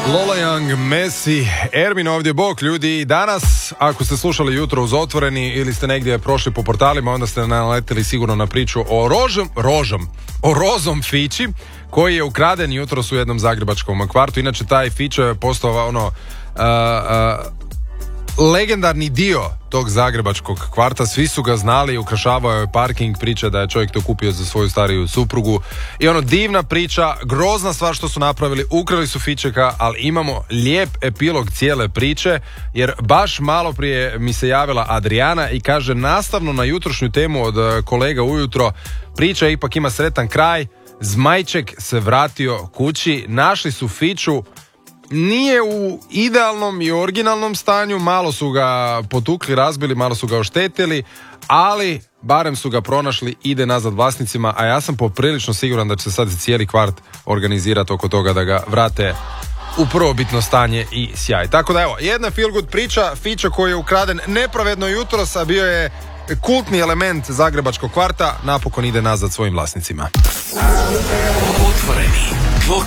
Lola Young, Messi, Ermin ovdje, bok ljudi. Danas, ako ste slušali jutro uz Otvoreni ili ste negdje prošli po portalima, onda ste naletili sigurno na priču o rozom fići koji je ukraden jutros u jednom zagrebačkom kvartu. Inače, taj fić je postao legendarni dio tog zagrebačkog kvarta, svi su ga znali, ukrašavao je parking, priča da je čovjek to kupio za svoju stariju suprugu i divna priča, grozna stvar što su napravili, ukrali su fićeka, ali imamo lijep epilog cijele priče, jer baš malo prije mi se javila Adriana i kaže, nastavno na jutrošnju temu od kolega ujutro, priča ipak ima sretan kraj, Zmajček se vratio kući, našli su fiću, nije u idealnom i originalnom stanju, malo su ga potukli, razbili, malo su ga oštetili, ali barem su ga pronašli, ide nazad vlasnicima, a ja sam poprilično siguran da će se sad cijeli kvart organizirati oko toga da ga vrate u prvobitno stanje i sjaj. Tako da evo, jedna feel good priča, fića koji je ukraden nepravedno jutros, a bio je kultni element zagrebačkog kvarta, napokon ide nazad svojim vlasnicima.